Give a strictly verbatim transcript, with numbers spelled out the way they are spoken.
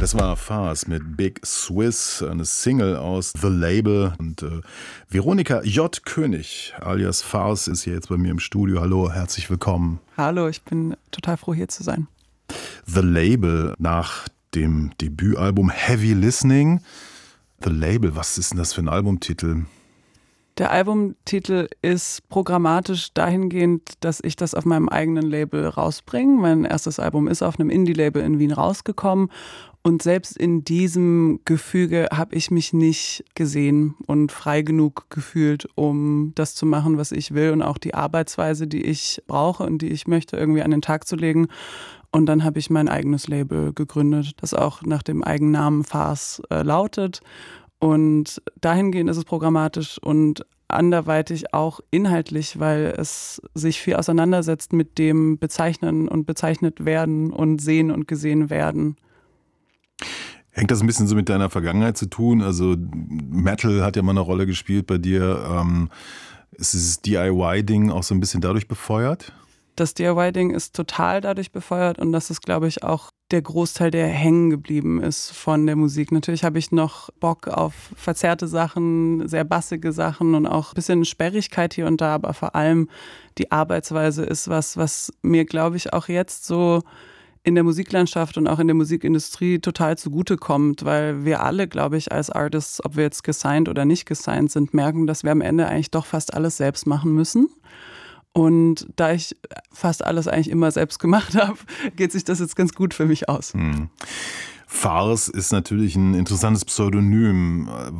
Das war Farce mit Big Swiss, eine Single aus The Label. Und äh, Veronika J. König alias Farce ist hier jetzt bei mir im Studio. Hallo, herzlich willkommen. Hallo, ich bin total froh, hier zu sein. The Label, nach dem Debütalbum Heavy Listening. The Label, was ist denn das für ein Albumtitel? Der Albumtitel ist programmatisch dahingehend, dass ich das auf meinem eigenen Label rausbringe. Mein erstes Album ist auf einem Indie-Label in Wien rausgekommen. Und selbst in diesem Gefüge habe ich mich nicht gesehen und frei genug gefühlt, um das zu machen, was ich will und auch die Arbeitsweise, die ich brauche und die ich möchte, irgendwie an den Tag zu legen. Und dann habe ich mein eigenes Label gegründet, das auch nach dem Eigennamen Farce äh, lautet. Und dahingehend ist es programmatisch und anderweitig auch inhaltlich, weil es sich viel auseinandersetzt mit dem Bezeichnen und bezeichnet werden und sehen und gesehen werden. Hängt das ein bisschen so mit deiner Vergangenheit zu tun? Also Metal hat ja mal eine Rolle gespielt bei dir. Ähm, ist dieses D I Y-Ding auch so ein bisschen dadurch befeuert? Das D I Y-Ding ist total dadurch befeuert und das ist, glaube ich, auch der Großteil, der hängen geblieben ist von der Musik. Natürlich habe ich noch Bock auf verzerrte Sachen, sehr bassige Sachen und auch ein bisschen Sperrigkeit hier und da, aber vor allem die Arbeitsweise ist was, was mir, glaube ich, auch jetzt so in der Musiklandschaft und auch in der Musikindustrie total zugutekommt, weil wir alle, glaube ich, als Artists, ob wir jetzt gesigned oder nicht gesigned sind, merken, dass wir am Ende eigentlich doch fast alles selbst machen müssen. Und da ich fast alles eigentlich immer selbst gemacht habe, geht sich das jetzt ganz gut für mich aus. Hm. Farce ist natürlich ein interessantes Pseudonym.